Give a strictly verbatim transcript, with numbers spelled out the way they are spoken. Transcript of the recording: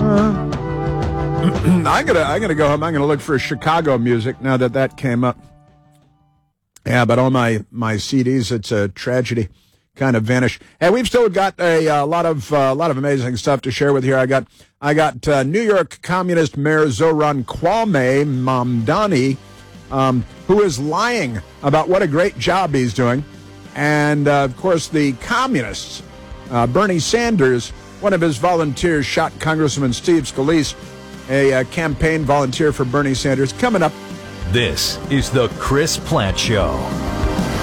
I'm gonna I'm gonna go home. I'm gonna look for Chicago music now that that came up. Yeah, but all my my C Ds, it's a tragedy, kind of vanished. And we've still got a, a lot of a uh, lot of amazing stuff to share with you. I got I got uh, New York Communist Mayor Zoran Kwame Mamdani, um, who is lying about what a great job he's doing, and uh, of course the communists. Uh, Bernie Sanders, one of his volunteers, shot Congressman Steve Scalise, a uh, campaign volunteer for Bernie Sanders. Coming up. This is the Chris Plante Show.